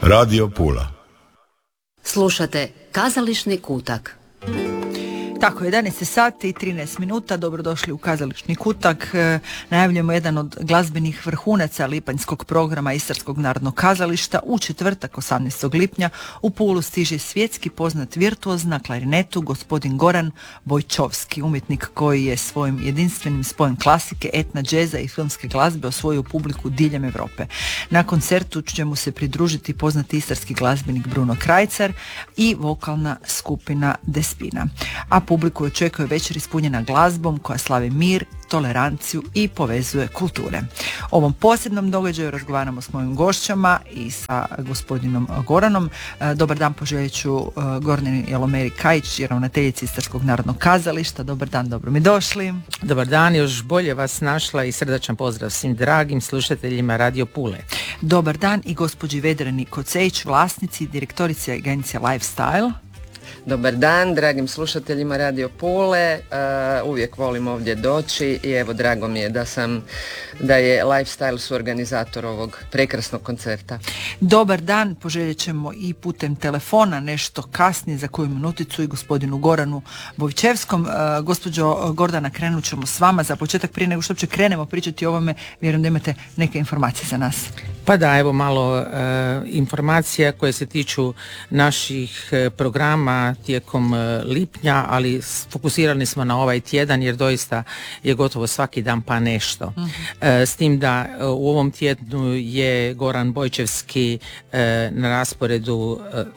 Radio Pula. Slušate Kazališni kutak. Tako, 11 sati i 13 minuta, dobrodošli u Kazališni kutak. Najavljujemo jedan od glazbenih vrhunaca lipanjskog programa Istarskog narodnog kazališta. U četvrtak, 18. lipnja, u Pulu stiže svjetski poznat virtuoz na klarinetu, gospodin Goran Bojčovski, umjetnik koji je svojim jedinstvenim spojem klasike, etna, džeza i filmske glazbe osvojio publiku diljem Europe. Na koncertu će mu se pridružiti poznati istarski glazbenik Bruno Krajcar i vokalna skupina Despina. A publiku očekuje večer ispunjena glazbom koja slavi mir, toleranciju i povezuje kulture. O ovom posebnom događaju razgovaramo s mojim gošćama i sa gospodinom Goranom. Dobar dan, poželjet ću Gordani Jelomeri Kajić, ravnateljici Istarskog narodnog kazališta. Dobar dan, dobro mi došli. Dobar dan, još bolje vas našla i srdačan pozdrav svim dragim slušateljima Radio Pule. Dobar dan i gospođi Vedrani Kocejić, vlasnici, direktorici agencije Lifestyle. Dobar dan, dragim slušateljima Radio Pule, uvijek volim ovdje doći i evo drago mi je da je Lifestyle suorganizator ovog prekrasnog koncerta. Dobar dan, poželjet ćemo i putem telefona nešto kasnije za koju minuticu i gospodinu Goranu Bojčevskom. Gospođo Gordana, krenut ćemo s vama za početak. Prije nego što uopće krenemo pričati o ovome, vjerujem da imate neke informacije za nas. Pa da, evo malo informacija koje se tiču naših programa tijekom lipnja, ali fokusirani smo na ovaj tjedan jer doista je gotovo svaki dan pa nešto. S tim da u ovom tjednu je Goran Bojčevski na rasporedu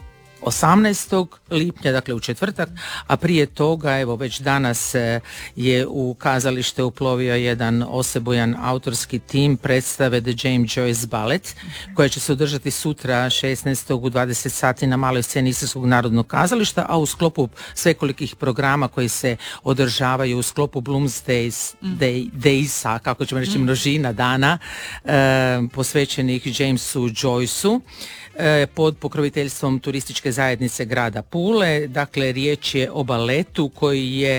18. lipnja, dakle u četvrtak, a prije toga, evo već danas je u kazalište uplovio jedan osebujan autorski tim predstave The James Joyce Ballet, koja će se održati sutra 16. u 20 sati na maloj sceni Istarskog narodnog kazališta, a u sklopu svekolikih programa koji se održavaju u sklopu Bloomsdaysa, kako ćemo reći, množina dana, posvećenih Jamesu Joyceu, pod pokroviteljstvom turističke zajednice grada Pule. Dakle, riječ je o baletu koji je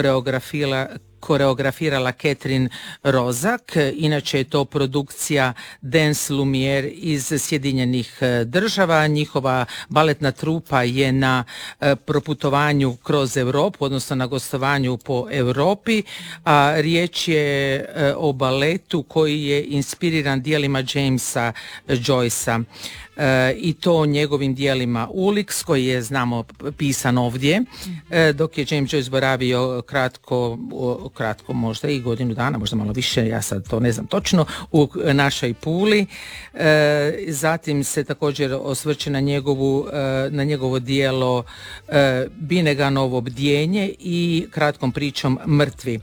koreografirala Catherine Rozak. Inače je to produkcija Dance Lumiere iz Sjedinjenih država. Njihova baletna trupa je na proputovanju kroz Europu, odnosno na gostovanju po Europi, a riječ je o baletu koji je inspiriran djelima Jamesa Joycea. I to njegovim dijelima Ulix, koji je, znamo, pisan ovdje, dok je James Joyce boravio kratko možda i godinu dana, možda malo više, ja sad to ne znam točno, u našoj Puli. Zatim se također osvrće na njegovo dijelo Bineganovo bdjenje i kratkom pričom Mrtvi.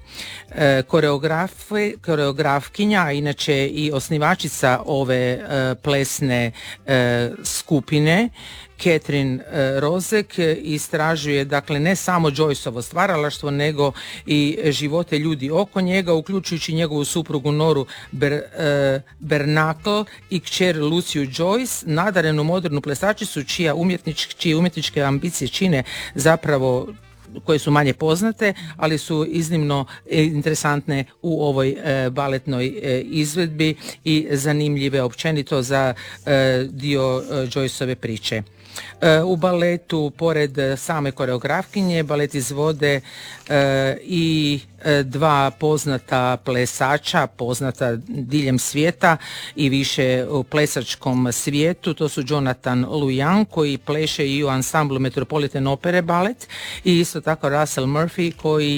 Koreografkinja, inače i osnivačica ove plesne skupine, Catherine Rozek, istražuje dakle ne samo Joyceovo stvaralaštvo nego i živote ljudi oko njega, uključujući njegovu suprugu Noru Bernakl i kćer Luciju Joyce, nadarenu modernu plesačicu čije umjetničke ambicije čine zapravo, koje su manje poznate, ali su iznimno interesantne u ovoj baletnoj izvedbi i zanimljive općenito za dio Joyceove priče. U baletu, pored same koreografkinje, balet izvode i dva poznata plesača, poznata diljem svijeta i više u plesačkom svijetu. To su Jonathan Lujan, koji pleše i u ansamblu Metropolitan Opere Ballet, i isto tako Russell Murphy,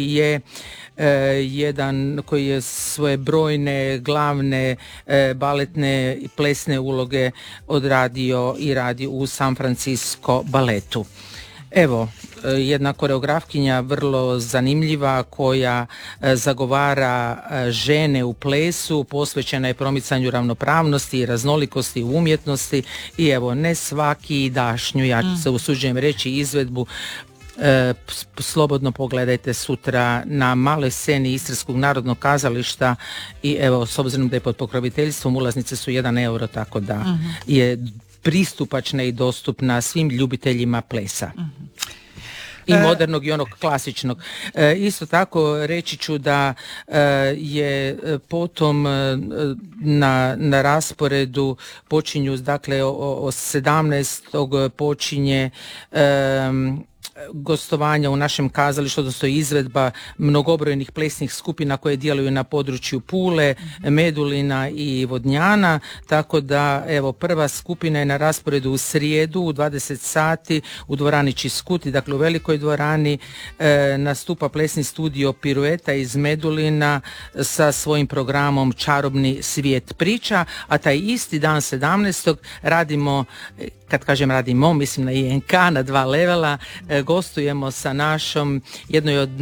koji je svoje brojne glavne baletne i plesne uloge odradio i radi u San Francisco baletu. Evo, jedna koreografkinja vrlo zanimljiva koja zagovara žene u plesu, posvećena je promicanju ravnopravnosti i raznolikosti u umjetnosti i evo, ne svaki dašnju, ja se usuđujem reći, izvedbu slobodno pogledajte sutra na maloj sceni Istarskog narodnog kazališta i evo, s obzirom da je pod pokroviteljstvom, ulaznice su 1 euro, tako da je pristupačna i dostupna svim ljubiteljima plesa. I modernog i onog klasičnog. Isto tako reći ću da je potom na rasporedu počinju, dakle o 17. počinje gostovanja u našem kazalištu, odnosno izvedba mnogobrojnih plesnih skupina koje djeluju na području Pule, Medulina i Vodnjana, tako da evo prva skupina je na rasporedu u srijedu u 20 sati u dvorani Čiskut, dakle u velikoj dvorani nastupa plesni studio Pirueta iz Medulina sa svojim programom Čarobni svijet priča, a taj isti dan 17. radimo, kad kažem radimo, mislim na INK, na 2 levela, gostujemo sa našom jednoj od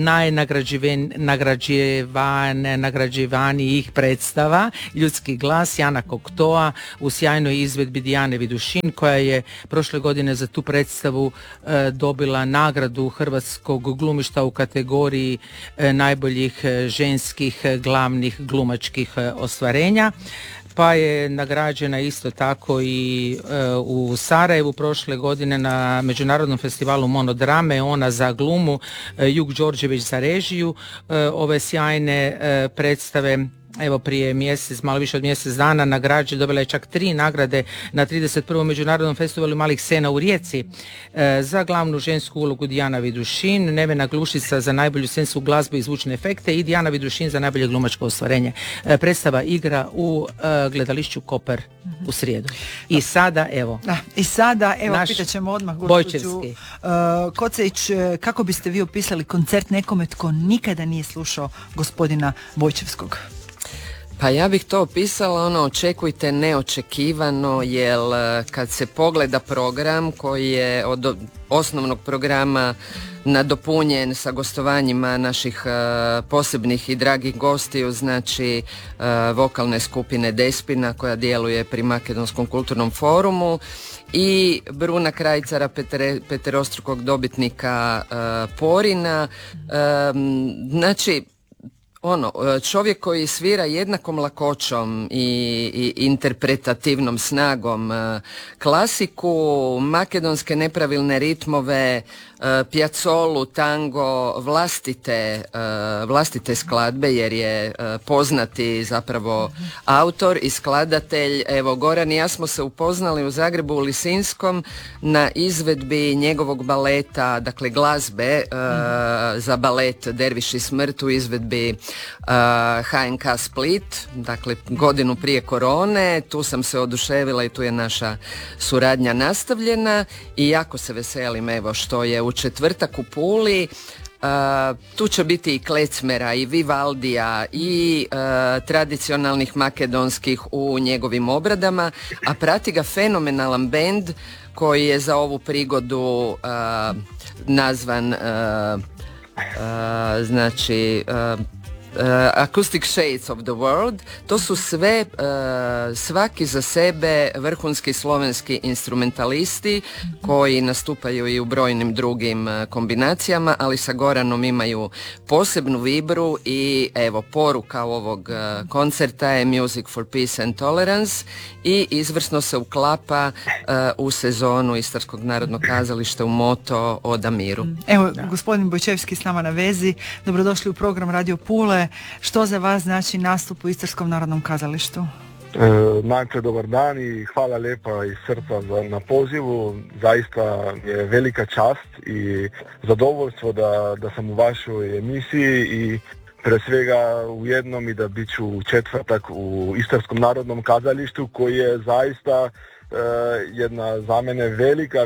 nagrađivanijih predstava, Ljudski glas, Jana Koktoa, u sjajnoj izvedbi Dijane Vidušin, koja je prošle godine za tu predstavu dobila nagradu hrvatskog glumišta u kategoriji najboljih ženskih glavnih glumačkih ostvarenja. Pa je nagrađena isto tako i u Sarajevu prošle godine na Međunarodnom festivalu monodrame, ona za glumu, Jug Đorđević za režiju. Ove sjajne predstave evo prije malo više od mjesec dana dobila je čak 3 nagrade na 31. Međunarodnom festivalu malih scena u Rijeci. Za glavnu žensku ulogu Dijana Vidušin, Nevena Glušica za najbolju scensku glazbu i zvučne efekte i Dijana Vidušin za najbolje glumačko ostvarenje. Predstava igra u gledališću Koper u srijedu. I sada evo pitat ćemo odmah gospođu Koceić, kako biste vi opisali koncert nekome tko nikada nije slušao gospodina Bojčevskog? Pa ja bih to opisala očekujte neočekivano, jer kad se pogleda program koji je od osnovnog programa nadopunjen sa gostovanjima naših posebnih i dragih gostiju, znači vokalne skupine Despina koja djeluje pri Makedonskom kulturnom forumu i Bruna Krajcara, peterostrukog dobitnika Porina, znači čovjek koji svira jednakom lakoćom i interpretativnom snagom klasiku, makedonske nepravilne ritmove, Piazzolu, tango, vlastite skladbe, jer je poznati zapravo autor i skladatelj. Evo, Goran i ja smo se upoznali u Zagrebu u Lisinskom na izvedbi njegovog baleta, dakle glazbe za balet Derviš i smrt u izvedbi HNK Split, dakle godinu prije korone. Tu sam se oduševila i tu je naša suradnja nastavljena i jako se veselim evo što je u četvrtak u Puli. Tu će biti i klecmera i Vivaldija i tradicionalnih makedonskih u njegovim obradama, a prati ga fenomenalan bend koji je za ovu prigodu nazvan Acoustic Shades of the World. To su sve svaki za sebe vrhunski slovenski instrumentalisti koji nastupaju i u brojnim drugim kombinacijama, ali sa Goranom imaju posebnu vibru i evo poruka ovog koncerta je Music for Peace and Tolerance i izvrsno se uklapa u sezonu Istarskog narodnog kazališta u moto Oda miru. Evo, gospodin Bojčevski s nama na vezi. Dobrodošli u program Radio Pule. Što za vas znači nastup u Istarskom narodnom kazalištu? Najprej dobar dan i hvala lijepa iz srca na pozivu. Zaista je velika čast i zadovoljstvo da sam u vašoj emisiji i pre svega u jednom i da bit ću u četvrtak u Istarskom narodnom kazalištu koji je zaista jedna za mene velika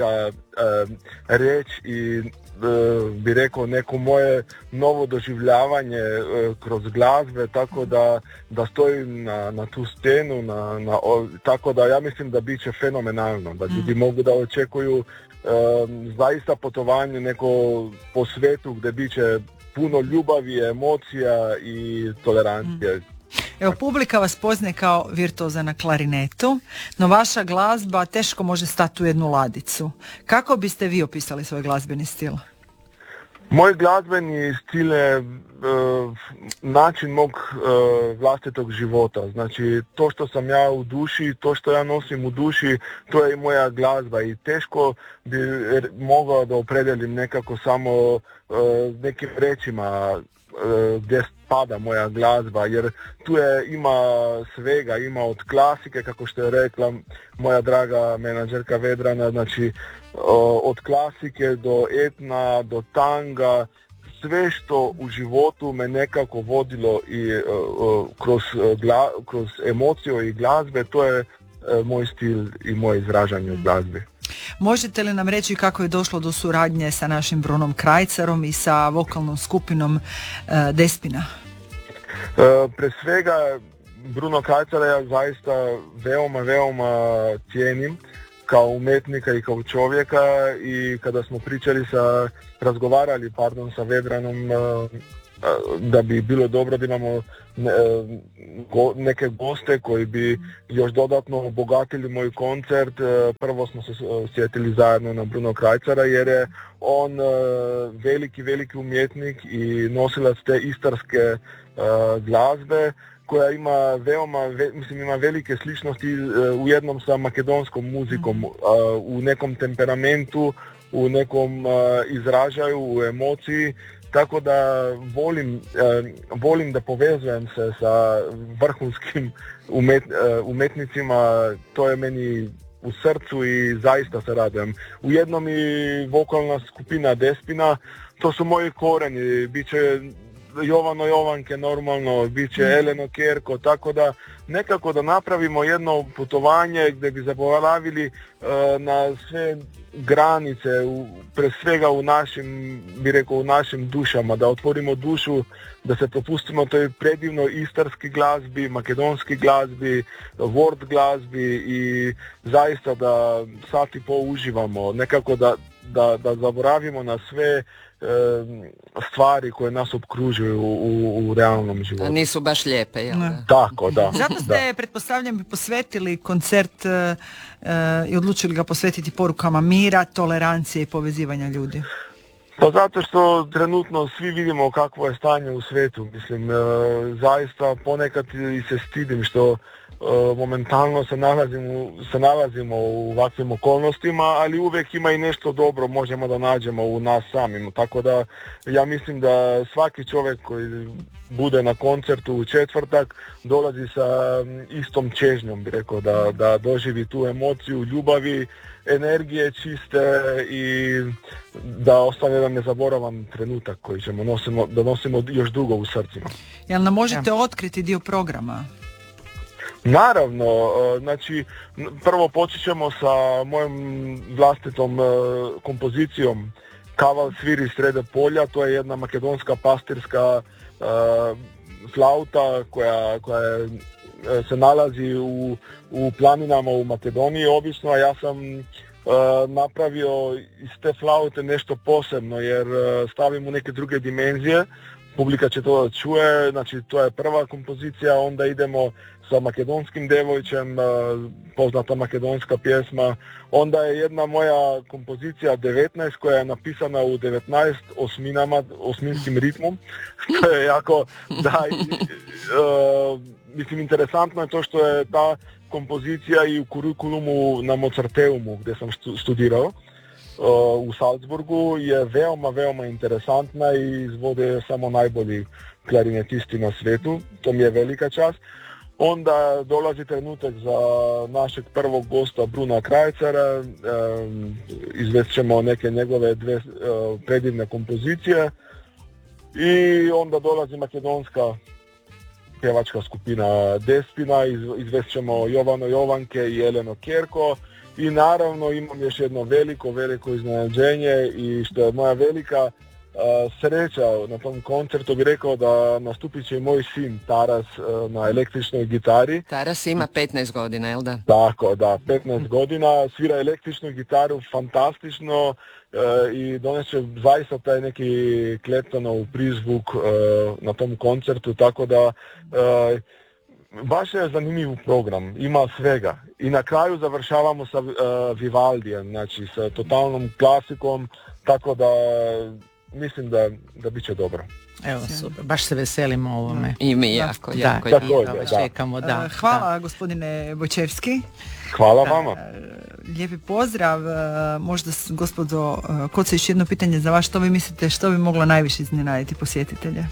reč i bi rekao neko moje novo doživljavanje kroz glazbe, tako da stojim na tu scenu, tako da ja mislim da bit će fenomenalno, da ljudi mogu da očekuju zaista putovanje neko po svetu gdje bit će puno ljubavi, emocija i tolerancije. Evo, publika vas poznaje kao virtuoza na klarinetu, no vaša glazba teško može stati u jednu ladicu. Kako biste vi opisali svoj glazbeni stil? Moj glazbeni stil je način mog vlastitog života. Znači, to što sam ja u duši, to što ja nosim u duši, to je i moja glazba i teško bi mogao da opredelim nekako samo nekim rečima gdje spada moja glazba, jer tu ima svega, ima od klasike, kako što je rekla moja draga menadžerka Vedrana, znači od klasike do etna, do tanga, sve što u životu me nekako vodilo i kroz emociju i glazbe, to je moj stil i moje izražanje u glazbi. Možete li nam reći kako je došlo do suradnje sa našim Brunom Krajcarom i sa vokalnom skupinom Despina? Pre svega Bruno Krajcara ja zaista veoma cijenim kao umetnika i kao čovjeka, i kada smo razgovarali sa Vedranom da bi bilo dobro da imamo neke goste koji bi još dodatno obogatili moj koncert. Prvo smo se sjetili zajedno na Bruno Krajcara jer je on veliki umjetnik i nosilac te istarske glazbe koja ima ima velike sličnosti u jednom sa makedonskom muzikom, u nekom temperamentu, u nekom izražaju, u emociji. Tako da volim da povezujem se sa vrhunskim umetnicima, to je meni u srcu i zaista se radujem. Ujednom i vokalna skupina Despina, to su moji koreni, bit će Jovano Jovanke normalno, bit će Eleno Kerko, tako da nekako da napravimo jedno putovanje gdje bi zaboravili na sve granice, pre svega u našim dušama, da otvorimo dušu, da se propustimo toj predivnoj istarski glazbi, makedonski glazbi, world glazbi i zaista da sat i pol uživamo, nekako da zaboravimo na sve stvari koje nas okružuju u realnom životu. A nisu baš lijepe, jel da? Tako, da. Zato ste, pretpostavljam, posvetili koncert i odlučili ga posvetiti porukama mira, tolerancije i povezivanja ljudi. Pa zato što trenutno svi vidimo kakvo je stanje u svijetu. Mislim, zaista ponekad i se stidim što momentalno se nalazimo u ovakvim okolnostima, ali uvijek ima i nešto dobro možemo da nađemo u nas samim. Tako da ja mislim da svaki čovjek koji bude na koncertu u četvrtak dolazi sa istom čežnjom, bi rekao, da doživi tu emociju ljubavi, energije čiste i da ostane jedan nezaboravan trenutak koji ćemo nosimo još dugo u srcima. Jel nam možete otkriti dio programa? Naravno, znači prvo počet ćemo sa mojom vlastitom kompozicijom Kaval sviri srede polja, to je jedna makedonska pastirska flauta koja se nalazi u planinama u Makedoniji obično, a ja sam napravio iz te flaute nešto posebno jer stavim u neke druge dimenzije. Publika će to da čuje, znači to je prva kompozicija, onda idemo sa makedonskim devojčem, poznata makedonska pjesma, onda je jedna moja kompozicija 19 koja je napisana u 19 osminskim ritmom, što je jako, mislim, interesantno je to što je ta kompozicija i u kurikulumu na Mozarteumu gdje sam studirao u Salzburgu je veoma interesantna i izvode samo najbolji klarinetisti na svijetu, to mi je velika čast. Onda dolazi trenutak za našeg prvog gosta Bruna Krajcara, izvest ćemo neke njegove dve predivne kompozicije i onda dolazi makedonska pjevačka skupina Despina, izvest ćemo Jovano Jovanke i Eleno Kerko. I naravno imam još jedno veliko iznenađenje i što je moja velika sreća na tom koncertu, bih rekao da nastupit će i moj sin Taras na električnoj gitari. Taras ima 15 godina, jel da? Tako, da, 15 godina, svira električnu gitaru fantastično i doneće zaista taj neki Claptonov prizvuk na tom koncertu, tako da baš je zanimljiv program, ima svega. I na kraju završavamo sa Vivaldijem, znači sa totalnom klasikom, tako da mislim da bit će dobro. Evo, super, baš se veselimo ovome. I mi jako. Čekamo, da. Hvala gospodine Bojčevski. Hvala vama. Lijepi pozdrav. Možda gospodo Kocanić, jedno pitanje za vas, što vi mislite, što bi moglo najviše iznenaditi posjetitelje?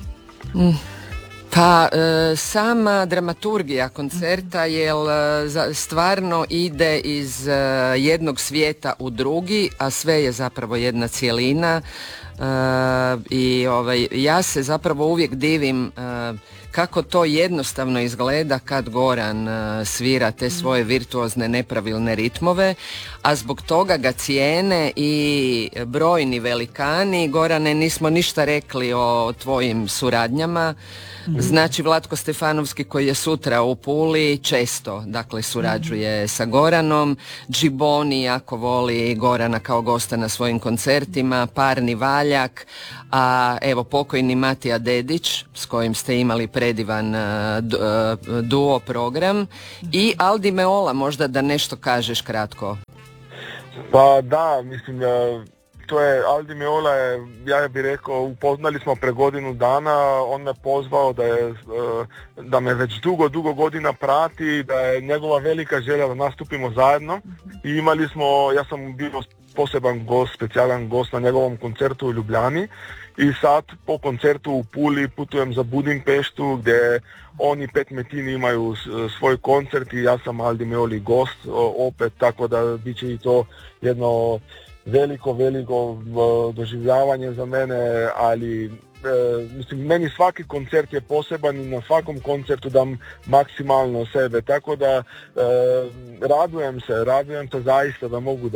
Pa sama dramaturgija koncerta stvarno ide iz jednog svijeta u drugi, a sve je zapravo jedna cjelina. I ja se zapravo uvijek divim kako to jednostavno izgleda kad Goran svira te svoje virtuozne nepravilne ritmove, a zbog toga ga cijene i brojni velikani. Gorane, nismo ništa rekli o tvojim suradnjama. Znači Vlatko Stefanovski koji je sutra u Puli često surađuje sa Goranom. Džiboni jako voli Gorana kao gosta na svojim koncertima, Parni Valjak, a evo pokojni Matija Dedić s kojim ste imali predivan duo program i Aldi Meola, možda da nešto kažeš kratko. Pa da, mislim to je Aldi Meola, ja bih rekao, upoznali smo pre godinu dana, on me pozvao da me već dugo godina prati, da je njegova velika želja da nastupimo zajedno i imali smo, ja sam bio poseban gost, specijalan gost na njegovom koncertu u Ljubljani i sad po koncertu u Puli putujem za Budimpeštu gdje oni Pet Metini imaju svoj koncert i ja sam Aldi Meoli gost opet, tako da bit će i to jedno veliko doživljavanje za mene, ali mislim, meni svaki koncert je poseban i na svakom koncertu dam maksimalno sebe, tako da radujem se zaista da mogu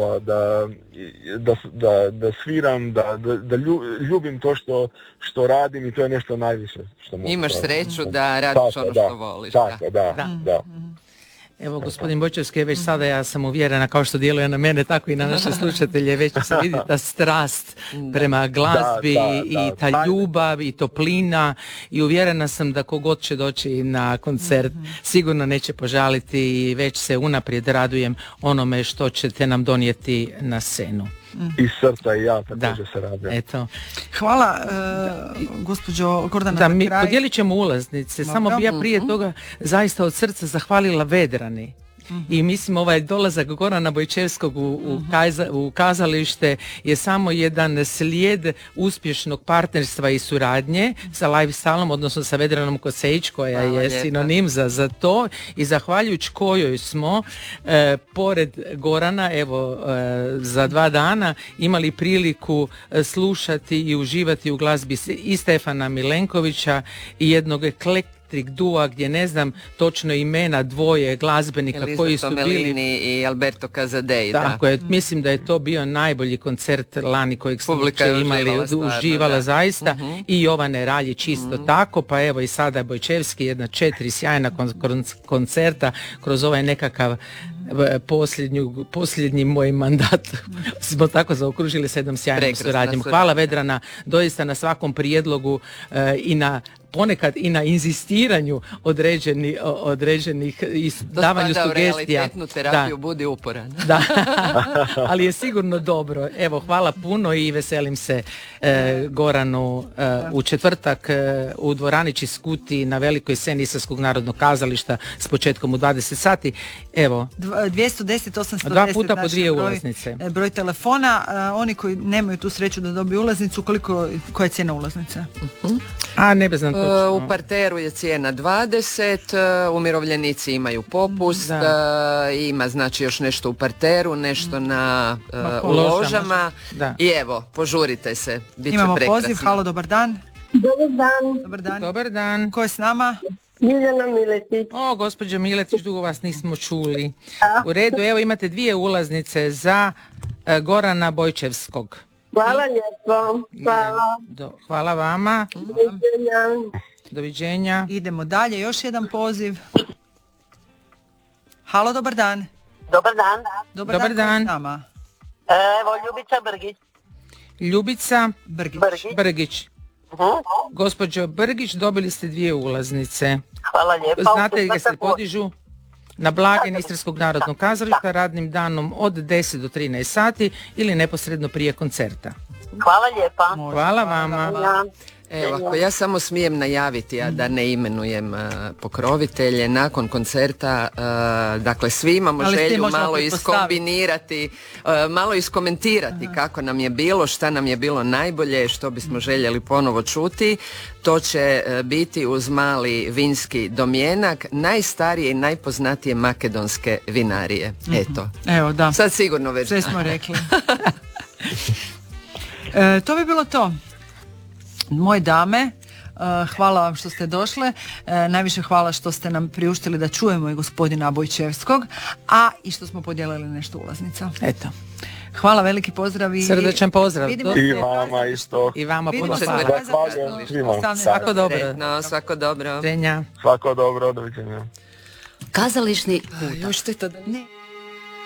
da sviram, da ljubim to što radim i to je nešto najviše što mogu. Imaš sreću da radiš ono što voliš. Tako, da. Evo, gospodin Bojčevski, već sada ja sam uvjerena, kao što djeluje na mene, tako i na naše slušatelje, već se vidi ta strast prema glazbi i ta ljubav i toplina i uvjerena sam da kogod će doći na koncert sigurno neće požaliti i već se unaprijed radujem onome što ćete nam donijeti na scenu. I srca i ja također se radim. Eto. Hvala gospođo Gordana. Mi podijelit ćemo ulaznice, samo bi ja prije toga zaista od srca zahvalila Vedrani. I mislim ovaj dolazak Gorana Bojčevskog u kazalište je samo jedan slijed uspješnog partnerstva i suradnje sa Lifestyleom, odnosno sa Vedranom Kosejić koja je sinonim za to i zahvaljujući kojoj smo pored Gorana evo za 2 dana imali priliku slušati i uživati u glazbi i Stefana Milenkovića i jednog dua gdje ne znam točno imena dvoje glazbenika koji su bili i Alberto Casadei. Tako je, mislim da je to bio najbolji koncert lani kojeg smo imali, uživala zaista i Jovane Raljić isto tako, pa evo i sada Bojčevski, 4 sjajna koncerta kroz ovaj nekakav posljednji moj mandat smo tako zaokružili 7 sjajnim suradnjom. Hvala Vedrana doista na svakom prijedlogu i na ponekad i na inzistiranju određenih i davanju sugestija. Realitetnu terapiju budi uporan. Da, ali je sigurno dobro. Evo, hvala puno i veselim se Goranu u četvrtak u dvorani Čiskuti na velikoj sceni Istarskog narodnog kazališta s početkom u 20 sati. Evo. 210 810 2 puta po 2 ulaznice. Broj telefona. Oni koji nemaju tu sreću da dobiju ulaznicu, koja je cijena ulaznice? A ne znam točno. U parteru je cijena 20, umirovljenici imaju popust, ima znači još nešto u parteru, nešto na ložama i evo, požurite se, bit će imamo prekrasno. Poziv, halo, dobar dan. Dobar dan. Ko je s nama? Ljiljana Miletić. O, gospođo Miletić, dugo vas nismo čuli. U redu, evo imate 2 ulaznice za Gorana Bojčevskog. Hvala lijepo. Hvala. Hvala vama. Doviđenja. Idemo dalje, još jedan poziv. Halo, dobar dan. Dobar dan. Dobar dan. Evo, Ljubica Brgić. Ljubica Brgić. Gospođo Brgić, dobili ste 2 ulaznice. Hvala lijepo. Znate gdje se podižu? Na blagajni Istarskog narodnog kazališta radnim danom od 10 do 13 sati ili neposredno prije koncerta. Hvala lijepa. Hvala vama. Ja. Evo, ako ja samo smijem najaviti, a da ne imenujem pokrovitelje, nakon koncerta, dakle svi imamo Ali želju možemo malo pretpostaviti. iskombinirati, malo iskomentirati kako nam je bilo, šta nam je bilo najbolje, što bismo željeli ponovo čuti. To će biti uz mali vinski domjenak najstarije i najpoznatije makedonske vinarije. Eto, Evo, da. sad sigurno već. Sve smo rekli. To bi bilo to. Moje dame, hvala vam što ste došle. Najviše hvala što ste nam priuštili da čujemo i gospodina Bojčevskog, a i što smo podijelili nešto ulaznica. Eto. Hvala, veliki pozdrav i Srdečan pozdrav. vidimo I se vama isto. I vama puno Vidimo se hvala. na Zahvaljujem svima. 18. Svako dobro. Sretno, svako dobro. Ženja. Svako dobro, doviđenja. Kazališni Još ste to da... Ne.